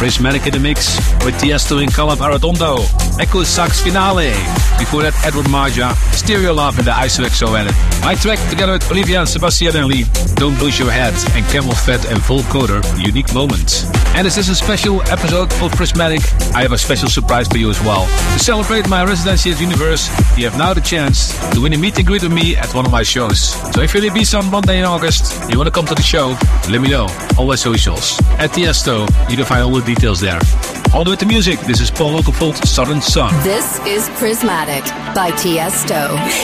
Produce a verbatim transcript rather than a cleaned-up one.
Prismatic in the mix with Tiesto and Caleb Arredondo. Echo Sax Finale. Before that, Edward Marja, Stereo Love in the I S O X O edit. My track together with Olivia and Sebastian and Lee, Don't Lose Your Head, and Camel Fat and Full Coder, Unique Moments. And this is a special episode of Prismatic. I have a special surprise for you as well. To celebrate my residency at Universe, you have now the chance to win a meet and greet with me at one of my shows. So if you're in Ibiza on Monday in August, you want to come to the show, let me know. All my socials. At Tiesto, you can find all the details there. On with the music, this is Paul Oakenfold, Southern Sun. This is Prismatic by Tiesto.